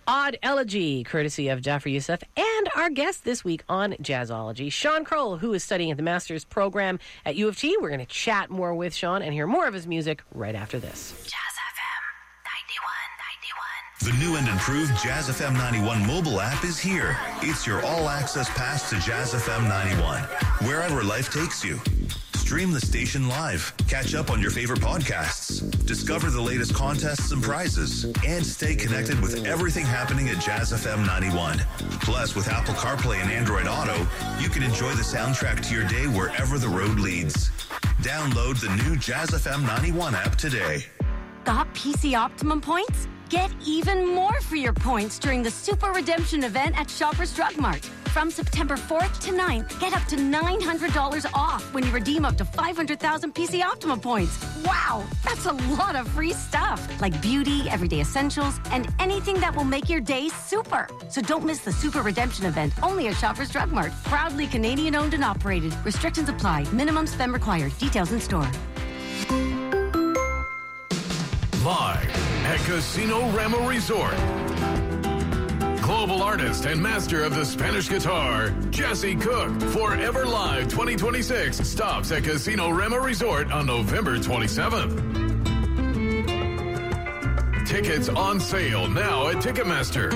Odd Elegy, courtesy of Jafar Youssef, and our guest this week on Jazzology, Sean Kroll, who is studying at the Master's program at U of T. We're going to chat more with Sean and hear more of his music right after this. Jazz FM 91.91. The new and improved Jazz FM 91 mobile app is here. It's your all-access pass to Jazz FM 91, wherever life takes you. Stream the station live, catch up on your favorite podcasts, discover the latest contests and prizes, and stay connected with everything happening at Jazz FM 91. Plus, with Apple CarPlay and Android Auto, you can enjoy the soundtrack to your day wherever the road leads. Download the new Jazz FM 91 app today. Got PC Optimum points? Get even more for your points during the Super Redemption event at Shoppers Drug Mart. From September 4th to 9th, get up to $900 off when you redeem up to 500,000 PC Optimum points. Wow, that's a lot of free stuff, like beauty, everyday essentials, and anything that will make your day super. So don't miss the Super Redemption event, only at Shoppers Drug Mart. Proudly Canadian-owned and operated. Restrictions apply. Minimum spend required. Details in store. Live at Casino Rama Resort. Global artist and master of the Spanish guitar, Jesse Cook, Forever Live 2026 stops at Casino Rama Resort on November 27th. Tickets on sale now at Ticketmaster.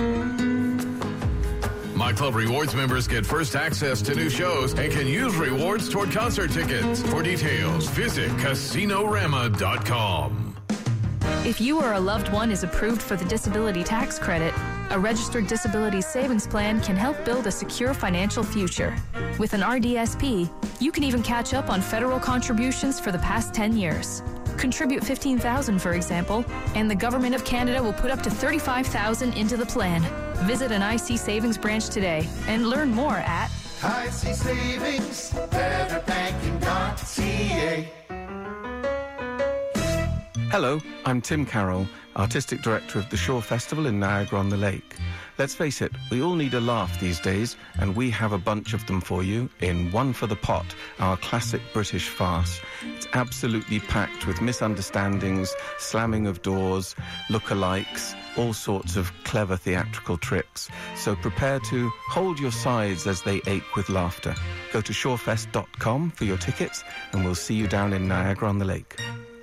My Club Rewards members get first access to new shows and can use rewards toward concert tickets. For details, visit casinorama.com. If you or a loved one is approved for the disability tax credit, a registered disability savings plan can help build a secure financial future. With an RDSP, you can even catch up on federal contributions for the past 10 years. Contribute $15,000, for example, and the Government of Canada will put up to $35,000 into the plan. Visit an IC Savings branch today and learn more at IC Savings, betterbanking.ca. Hello, I'm Tim Carroll, Artistic Director of the Shore Festival in Niagara-on-the-Lake. Let's face it, we all need a laugh these days, and we have a bunch of them for you in One for the Pot, our classic British farce. It's absolutely packed with misunderstandings, slamming of doors, lookalikes, all sorts of clever theatrical tricks. So prepare to hold your sides as they ache with laughter. Go to shorefest.com for your tickets, and we'll see you down in Niagara-on-the-Lake.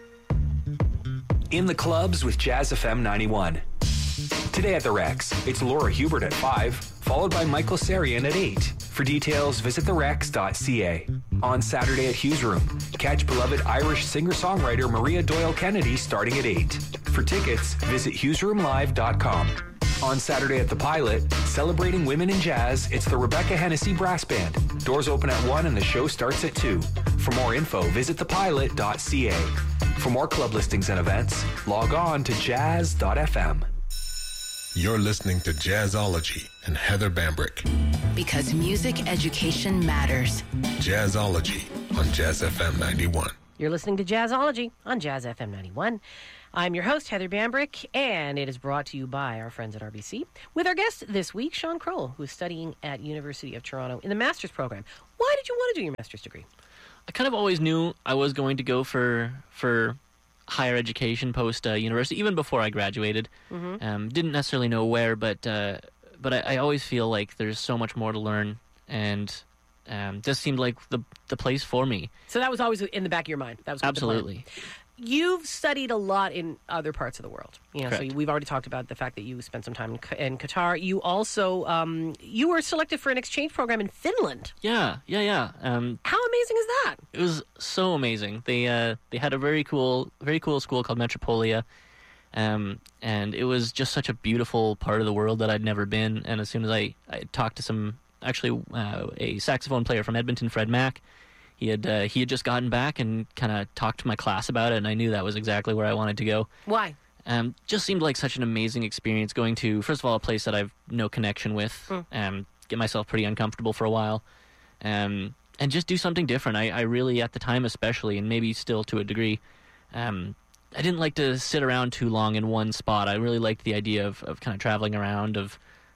In the clubs with Jazz FM 91. Today at the Rex, it's Laura Hubert at 5, followed by Michael Sarian at 8. For details, visit therex.ca. On Saturday at Hughes Room, catch beloved Irish singer-songwriter Maria Doyle Kennedy starting at 8. For tickets, visit hughesroomlive.com. On Saturday at the Pilot, celebrating women in jazz, it's the Rebecca Hennessy Brass Band. Doors open at 1 and the show starts at 2. For more info, visit thepilot.ca. For more club listings and events, log on to jazz.fm. You're listening to Jazzology and Heather Bambrick. Because music education matters. Jazzology on Jazz FM 91. You're listening to Jazzology on Jazz FM 91. I'm your host, Heather Bambrick, and it is brought to you by our friends at RBC with our guest this week, Sean Kroll, who is studying at University of Toronto in the Master's program. Why did you want to do your Master's degree? I kind of always knew I was going to go for higher education post university, even before I graduated. Mm-hmm. Didn't necessarily know where, but I always feel like there's so much more to learn, and this seemed like the place for me. So that was always in the back of your mind. That was absolutely. You've studied a lot in other parts of the world. You know, correct. So we've already talked about the fact that you spent some time in Qatar. You also you were selected for an exchange program in Finland. Yeah. How amazing is that? It was so amazing. They had a very cool school called Metropolia, and it was just such a beautiful part of the world that I'd never been. And as soon as I talked to some, actually a saxophone player from Edmonton, Fred Mack. He had just gotten back and kind of talked to my class about it, and I knew that was exactly where I wanted to go. Why? Just seemed like such an amazing experience going to, first of all, a place that I've no connection with, get myself pretty uncomfortable for a while, and just do something different. I really, at the time especially, and maybe still to a degree, I didn't like to sit around too long in one spot. I really liked the idea of kind of traveling around, of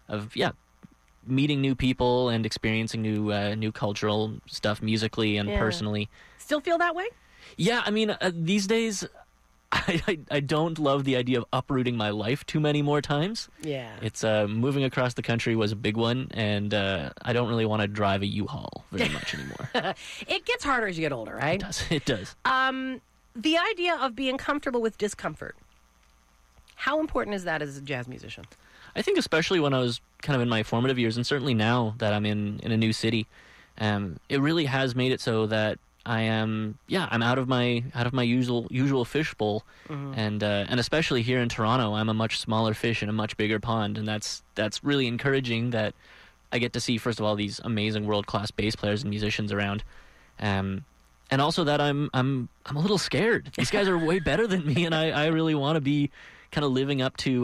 meeting new people and experiencing new cultural stuff musically and personally. Still feel that way? Yeah, I mean, these days, I don't love the idea of uprooting my life too many more times. Yeah. It's moving across the country was a big one, and I don't really want to drive a U-Haul very much anymore. It gets harder as you get older, right? It does. The idea of being comfortable with discomfort. How important is that as a jazz musician? I think especially when I was kind of in my formative years, and certainly now that I'm in a new city, it really has made it so that I am, I'm out of my usual fishbowl, and especially here in Toronto, I'm a much smaller fish in a much bigger pond, and that's really encouraging that I get to see, first of all, these amazing world-class bass players and musicians around, and also that I'm a little scared. These guys are way better than me, and I really want to be kind of living up to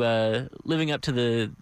the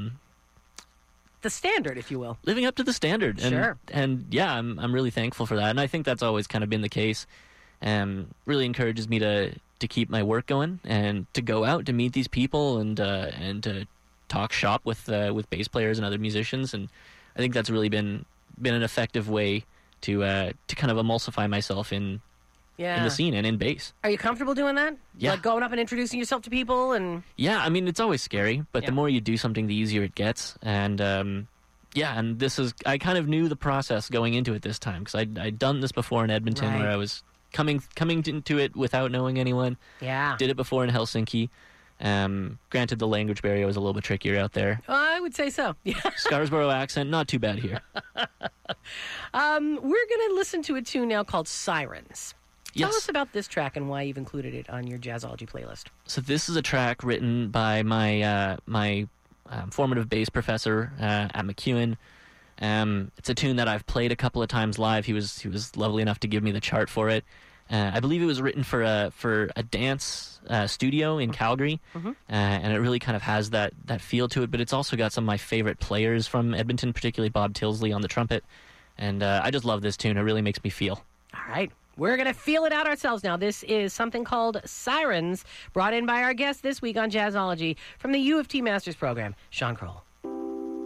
standard, if you will. Living up to the standard. And, sure. And yeah, I'm really thankful for that. And I think that's always kind of been the case. Really encourages me to keep my work going and to go out to meet these people and to talk shop with bass players and other musicians. And I think that's really been an effective way to kind of emulsify myself in the scene and in bass. Are you comfortable doing that? Yeah. Like going up and introducing yourself to people? And yeah, I mean, it's always scary, but the more you do something, the easier it gets. And and this is, I kind of knew the process going into it this time, because I'd done this before in Edmonton, where I was coming into it without knowing anyone. Yeah. Did it before in Helsinki. Granted, the language barrier was a little bit trickier out there. I would say so. Yeah. Scarborough accent, not too bad here. We're going to listen to a tune now called Sirens. Tell us about this track and why you've included it on your Jazzology playlist. So this is a track written by my formative bass professor at MacEwan. It's a tune that I've played a couple of times live. He was lovely enough to give me the chart for it. I believe it was written for a dance studio in Calgary, and it really kind of has that feel to it. But it's also got some of my favorite players from Edmonton, particularly Bob Tilsley on the trumpet. And I just love this tune. It really makes me feel. All right. We're going to feel it out ourselves now. This is something called Sirens, brought in by our guest this week on Jazzology from the U of T Masters program, Sean Kroll.